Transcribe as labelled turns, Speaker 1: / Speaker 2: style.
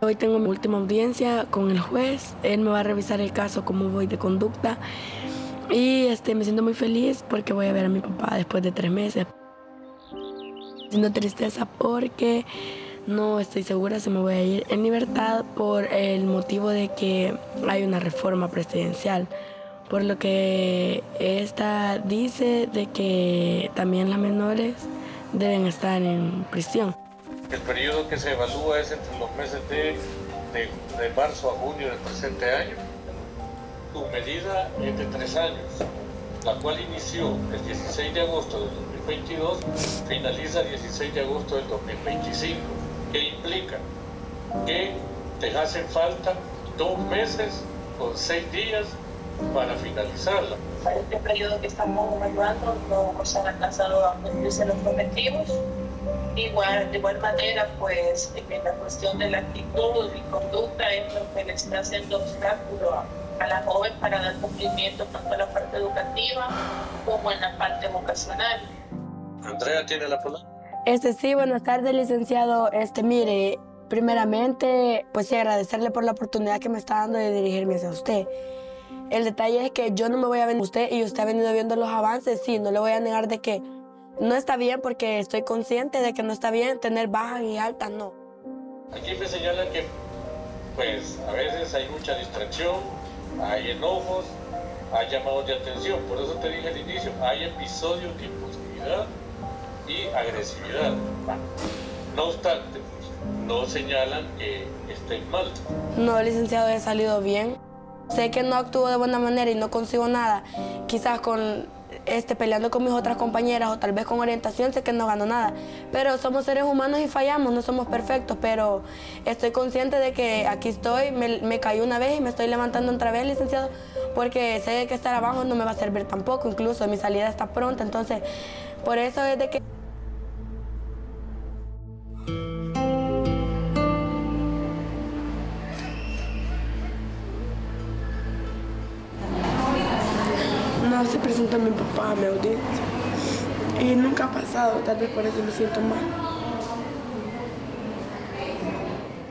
Speaker 1: Hoy tengo mi última audiencia con el juez. Él me va a revisar el caso, cómo voy de conducta. Y me siento muy feliz porque voy a ver a mi papá después de 3 meses. Siento tristeza porque no estoy segura si me voy a ir en libertad por el motivo de que hay una reforma presidencial. Por lo que esta dice de que también las menores deben estar en prisión.
Speaker 2: El periodo que se evalúa es entre los meses de marzo a junio del presente año. Tu medida es de 3 años, la cual inició el 16 de agosto del 2022, finaliza el 16 de agosto del 2025, que implica que te hacen falta 2 meses con 6 días para finalizarla.
Speaker 3: Para este periodo que estamos evaluando no se han alcanzado a cumplirse los objetivos. De igual manera, pues en la cuestión de la actitud y conducta es lo que le está haciendo obstáculo a la joven para dar cumplimiento tanto en la parte educativa como en la parte vocacional.
Speaker 2: Andrea tiene la palabra.
Speaker 1: Sí, buenas tardes, licenciado. Mire, primeramente, pues sí, agradecerle por la oportunidad que me está dando de dirigirme hacia usted. El detalle es que yo no me voy a venir a usted y usted ha venido viendo los avances. Sí, no le voy a negar de que no está bien, porque estoy consciente de que no está bien tener bajas y altas, no.
Speaker 2: Aquí me señalan que, pues, a veces hay mucha distracción, hay enojos, hay llamados de atención. Por eso te dije al inicio, hay episodios de impulsividad y agresividad. No obstante, no señalan que estén mal.
Speaker 1: No, licenciado, he salido bien. Sé que no actúo de buena manera y no consigo nada. Quizás peleando con mis otras compañeras o tal vez con orientación, sé que no gano nada. Pero somos seres humanos y fallamos, no somos perfectos, pero estoy consciente de que aquí estoy, me caí una vez y me estoy levantando otra vez, licenciado, porque sé que estar abajo no me va a servir tampoco, incluso mi salida está pronta, entonces por eso es de que... No se presentó mi papá a mi audiencia y nunca ha pasado, tal vez por eso me siento mal.